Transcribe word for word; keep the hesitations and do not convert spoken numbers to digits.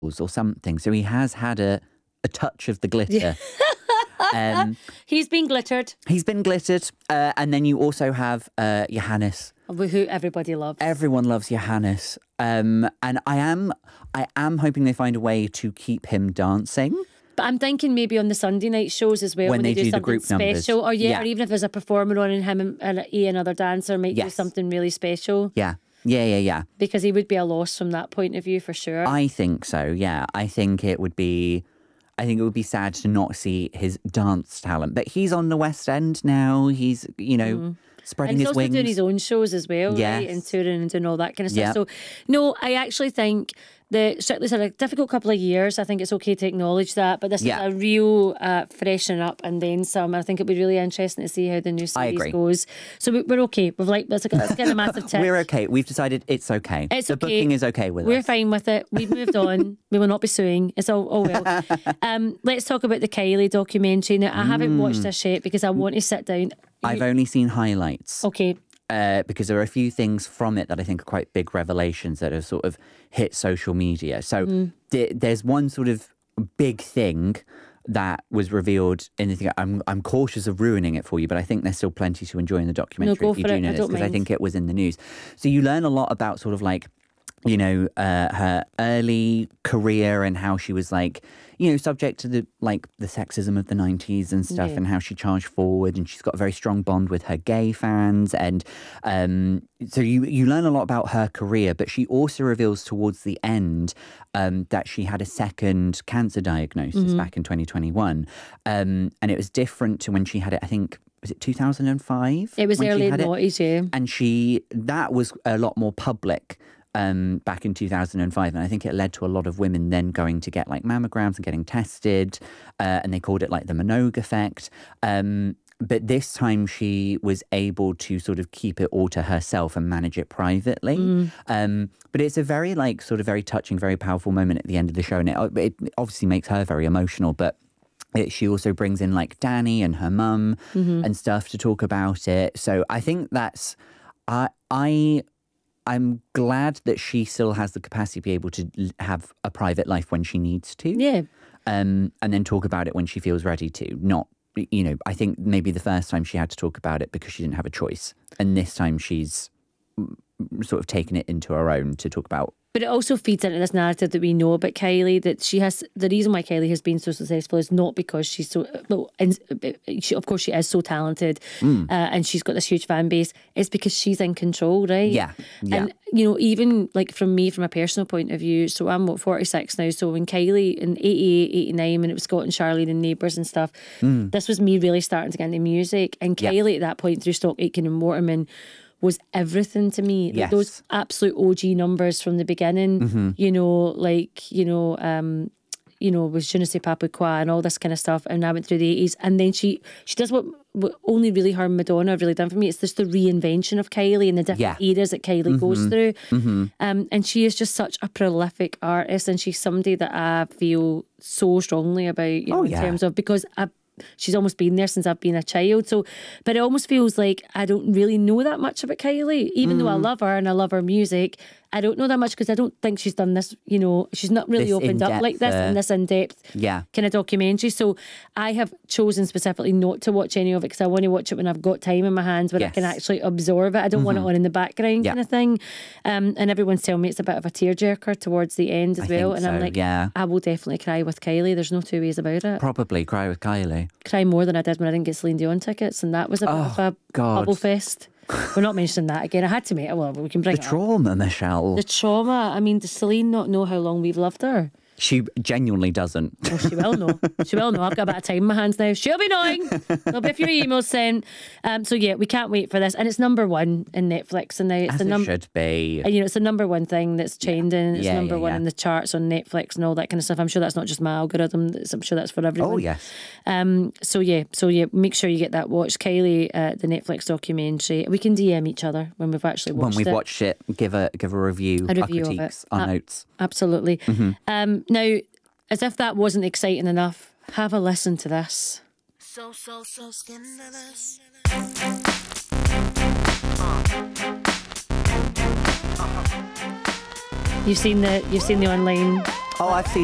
or something. So he has had a, a touch of the glitter. um, He's been glittered. he's been glittered. Uh, and then you also have uh, Johannes. Who everybody loves. Everyone loves Johannes. Um, and I am, I am hoping they find a way to keep him dancing. But I'm thinking maybe on the Sunday night shows as well, When when, they they, do the something group numbers. special, or yeah, Yeah. or even if there's a performer on and him and, and he, another dancer, might do Yes. something really special. Yeah. Yeah, yeah, yeah. Because he would be a loss from that point of view for sure. I think so, yeah. I think it would be I think it would be sad to not see his dance talent. But he's on the West End now. He's, you know, mm. spreading and he's his also wings. doing his own shows as well, yes. right? And touring and doing all that kind of stuff. Yep. So, no, I actually think that Strictly's had a difficult couple of years. I think it's okay to acknowledge that. But this yeah. is a real uh, freshening up and then some. I think it'll be really interesting to see how the new series goes. So we, we're okay. We've like, let's, let's get a massive tick. We're okay. We've decided it's okay. It's the okay. booking is okay with We're us. We're fine with it. We've moved on. We will not be suing. It's all, all well. um, let's talk about the Kylie documentary. Now, I haven't mm. watched this yet because I want to sit down. I've you... only seen highlights. Okay. Uh, because there are a few things from it that I think are quite big revelations that have sort of hit social media. So mm. th- there's one sort of big thing that was revealed in the thing. I'm I'm cautious of ruining it for you, but I think there's still plenty to enjoy in the documentary no, go if you for do it. know I this, because I think it was in the news. So you learn a lot about sort of like, you know, uh, her early career and how she was like, you know, subject to the like the sexism of the nineties and stuff, yeah. and how she charged forward, and she's got a very strong bond with her gay fans, and um, so you you learn a lot about her career. But she also reveals towards the end um, that she had a second cancer diagnosis mm-hmm. back in twenty twenty-one, um, and it was different to when she had it. I think. Was it two thousand five? It was early noughties, yeah. And she that was a lot more public. Um, back in two thousand five, and I think it led to a lot of women then going to get like mammograms and getting tested, uh, and they called it like the Minogue effect. Um, but this time she was able to sort of keep it all to herself and manage it privately. Mm. Um, but it's a very like sort of very touching, very powerful moment at the end of the show, and it, it obviously makes her very emotional, but It, she also brings in like Danny and her mum mm-hmm. and stuff to talk about it. So I think that's I I I'm glad that she still has the capacity to be able to have a private life when she needs to. Yeah. Um, and then talk about it when she feels ready to. Not, you know, I think maybe the first time she had to talk about it because she didn't have a choice. And this time she's sort of taken it into her own to talk about. But it also feeds into this narrative that we know about Kylie, that she has, the reason why Kylie has been so successful is not because she's so, well, and she, of course she is so talented mm. uh, and she's got this huge fan base. It's because she's in control, right? Yeah, yeah. And, you know, even like from me, from a personal point of view, so I'm what, forty-six now, so when Kylie in eighty-eight, eighty-nine, when it was Scott and Charlene and Neighbours and stuff, mm. this was me really starting to get into music. And Kylie yeah. at that point through Stock Aitken and Waterman was everything to me. Like yes. those absolute O G numbers from the beginning, mm-hmm. you know, like, you know, um, you know, with Je ne sais pas pourquoi and all this kind of stuff. And I went through the eighties. And then she she does what, what only really her Madonna really done for me. It's just the reinvention of Kylie and the different yeah. eras that Kylie mm-hmm. goes through. Mm-hmm. Um, and she is just such a prolific artist. And she's somebody that I feel so strongly about, you know, oh, in yeah. terms of, because I she's almost been there since I've been a child. So, but it almost feels like I don't really know that much about Kylie, even mm. though I love her and I love her music. I don't know that much because I don't think she's done this, you know, she's not really this opened up like this uh, in this in-depth yeah. kind of documentary. So I have chosen specifically not to watch any of it because I want to watch it when I've got time in my hands, when yes. I can actually absorb it. I don't mm-hmm. want it on in the background yeah. kind of thing. Um, and everyone's telling me it's a bit of a tearjerker towards the end as I well. Think and so, I'm like, yeah. I will definitely cry with Kylie. There's no two ways about it. Probably cry with Kylie. Cry more than I did when I didn't get Celine Dion tickets, and that was a bit oh, of a God. bubble fest. We're not mentioning that again. I had to make it. Well, we can bring the it trauma, up. Michelle. The trauma. I mean, does Celine not know how long we've loved her? She genuinely doesn't. Oh, she will know. She will know. I've got a bit of time in my hands now. She'll be knowing. There'll be a few emails sent. Um, so yeah, we can't wait for this. And it's number one in Netflix. And now it's As the number. It should be. And, you know, it's the number one thing that's trending. And it's yeah, number yeah, one yeah. in the charts on Netflix and all that kind of stuff. I'm sure that's not just my algorithm. I'm sure that's for everyone. Oh yes. Um. So yeah. So yeah. Make sure you get that watched. Kylie, uh, the Netflix documentary. We can D M each other when we've actually watched it. When we've it. watched it, give a give a review, a review our critiques, of it. our A- notes. Absolutely. Mm-hmm. Um. Now, as if that wasn't exciting enough, have a listen to this. So, so, so scandalous. You've seen the you've seen the online. Oh, I've seen